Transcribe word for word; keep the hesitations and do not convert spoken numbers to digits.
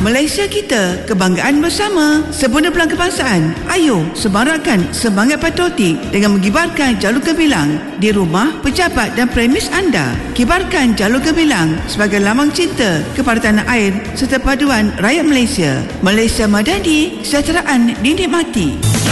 Malaysia kita, kebanggaan bersama. Sempena Bulan Kebangsaan, ayo semarakkan semangat patriotik dengan mengibarkan jalur gemilang di rumah, pejabat dan premis anda. Kibarkan jalur gemilang sebagai lambang cinta kepada tanah air serta paduan rakyat Malaysia. Malaysia Madani, kesejahteraan dinikmati.